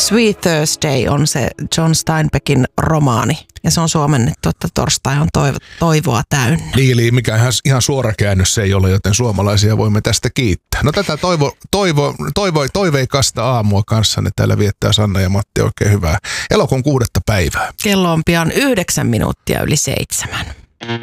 Sweet Thursday on se John Steinbeckin romaani. Ja se on suomennettu, että torstai on toivoa täynnä. Niin, mikä ihan suora käännös se ei ole, joten suomalaisia voimme tästä kiittää. No tätä toiveikasta aamua kanssanne täällä viettää Sanna ja Matti oikein hyvää elokuun 6. päivää. Kello on pian 9 minuuttia yli 7.